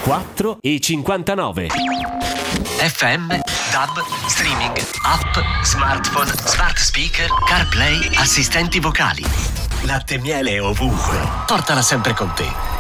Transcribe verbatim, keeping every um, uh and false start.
quattro e cinquantanove. F M, DAB, streaming, app, smartphone, smart speaker, CarPlay, assistenti vocali. Latte e miele ovunque. Portala sempre con te.